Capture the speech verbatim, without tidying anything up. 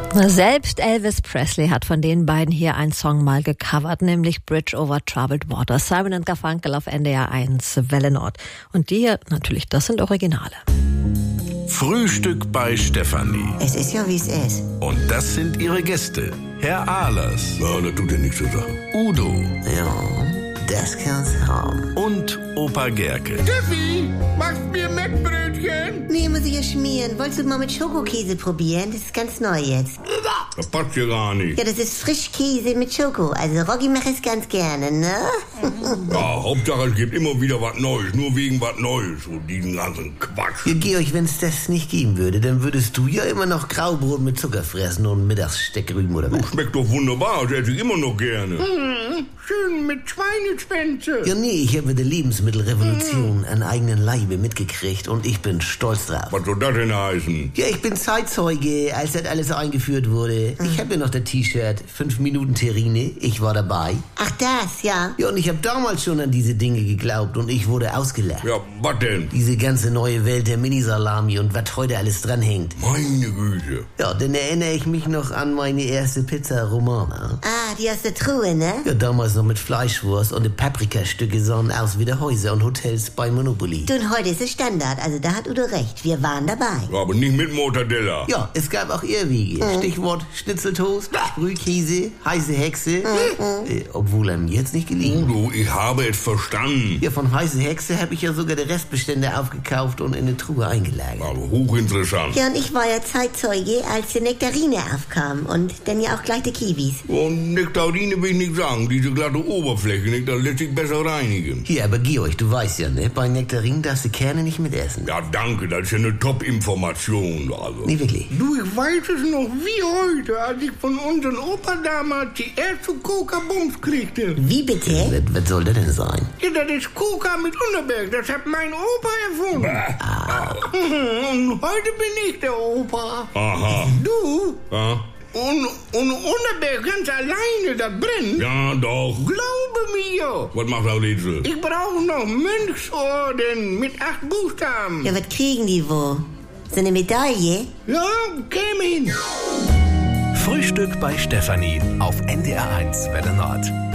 Selbst Elvis Presley hat von den beiden hier einen Song mal gecovert, nämlich Bridge over Troubled Water. Simon und Garfunkel auf N D R eins Welle Nord. Und die hier, natürlich, das sind Originale. Frühstück bei Stefanie. Es ist ja, wie es ist. Und das sind ihre Gäste. Herr Ahlers. Ja, das tut ja nichts zur Sache. Udo. Ja, das kann's haben. Und Opa Gerke. Steffi, machst mir Mettbrötchen? Nee, muss ich ja schmieren. Wolltest du mal mit Schokokäse probieren? Das ist ganz neu jetzt. Das passt ja gar nicht. Ja, das ist Frischkäse mit Schoko. Also Rocky macht es ganz gerne, ne? Ja, Hauptsache es gibt immer wieder was Neues. Nur wegen was Neues. Und diesen ganzen Quatsch. Ja, Georg, wenn es das nicht geben würde, dann würdest du ja immer noch Graubrot mit Zucker fressen und Mittagssteckrüben oder was? Das schmeckt doch wunderbar. Das esse ich immer noch gerne. Hm, schön mit Schweineschwänze. Ja, nee, ich habe mit der Lebensmittelrevolution an eigenen Leibe mitgekriegt und ich bin stolz drauf. Was soll das denn heißen? Ja, ich bin Zeitzeuge, als das alles eingeführt wurde. Ich habe ja noch das T-Shirt, fünf Minuten Terrine, ich war dabei. Ach das, ja. Ja, und ich habe damals schon an diese Dinge geglaubt und ich wurde ausgelacht. Ja, was denn? Diese ganze neue Welt der Minisalami und was heute alles dranhängt. Meine Güte. Ja, dann erinnere ich mich noch an meine erste Pizza Romana. Ah, die aus der Truhe, ne? Ja, damals noch mit Fleischwurst und die Paprikastücke sahen aus wie die Häuser und Hotels bei Monopoly. Du, und heute ist es Standard, also da hat Udo recht. Wir waren dabei. Ja, aber nicht mit Mortadella. Ja, es gab auch Irrwege. Mhm. Stichwort Schnitzeltoast, Brühkäse, heiße Hexe. Mhm. Äh, obwohl er mir jetzt nicht gelingt. Udo, ich habe es verstanden. Ja, von heiße Hexe habe ich ja sogar die Restbestände aufgekauft und in eine Truhe eingelagert. Aber hochinteressant. Ja, und ich war ja Zeitzeuge, als die Nektarine aufkam und dann ja auch gleich die Kiwis. Und Nektarine will ich nicht sagen. Diese glatte Oberfläche, nicht, das lässt sich besser reinigen. Hier, aber Georg, du weißt ja, ne? Bei Nektarinen darfst du Kerne nicht mitessen. Ja, danke, das ist ja eine Top-Information. Also. Nee, wirklich. Du, ich weiß es noch wie heute, als ich von unserem Opa damals die erste Coca-Bums kriegte. Wie bitte? Was, was soll das denn sein? Ja, das ist Coca mit Unterberg, das hat mein Opa erfunden. Ah. Und heute bin ich der Opa. Aha. Du? Ja? Und, und Unterberg ganz alleine, das brennt? Ja, doch. Glaube mir. Was macht das jetzt? Ich brauche noch Mönchsorden mit acht Buchstaben. Ja, was kriegen die wo? So eine Medaille? Ja, käme hin. Frühstück bei Stefanie auf N D R eins Welle Nord.